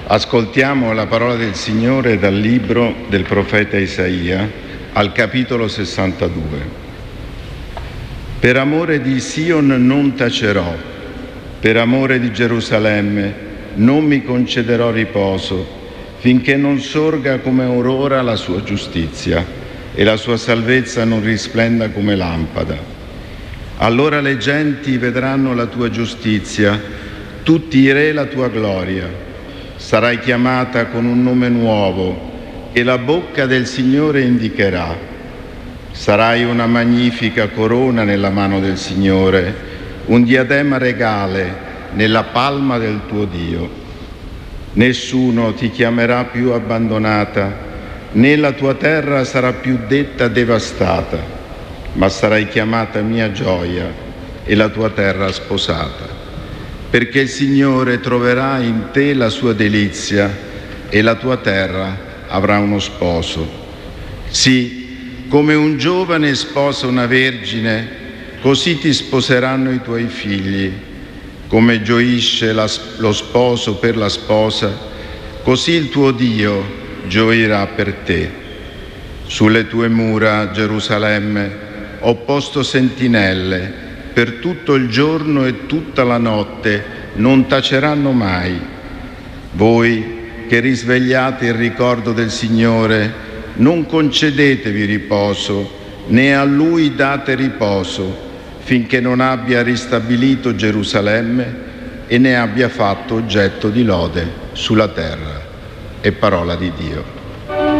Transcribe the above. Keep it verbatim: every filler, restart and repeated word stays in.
Ascoltiamo la parola del Signore dal libro del profeta Isaia, al capitolo sessantadue. Per amore di Sion non tacerò, per amore di Gerusalemme non mi concederò riposo, finché non sorga come aurora la sua giustizia e la sua salvezza non risplenda come lampada. Allora le genti vedranno la tua giustizia, tutti i re la tua gloria. Sarai chiamata con un nome nuovo che la bocca del Signore indicherà. Sarai una magnifica corona nella mano del Signore, un diadema regale nella palma del tuo Dio. Nessuno ti chiamerà più abbandonata, né la tua terra sarà più detta devastata, ma sarai chiamata mia gioia e la tua terra sposata. Perché il Signore troverà in te la sua delizia e la tua terra avrà uno sposo. Sì, come un giovane sposa una vergine, così ti sposeranno i tuoi figli. Come gioisce la, lo sposo per la sposa, così il tuo Dio gioirà per te. Sulle tue mura, Gerusalemme, ho posto sentinelle. Per tutto il giorno e tutta la notte non taceranno mai. Voi che risvegliate il ricordo del Signore, non concedetevi riposo, né a Lui date riposo, finché non abbia ristabilito Gerusalemme e ne abbia fatto oggetto di lode sulla terra. È parola di Dio.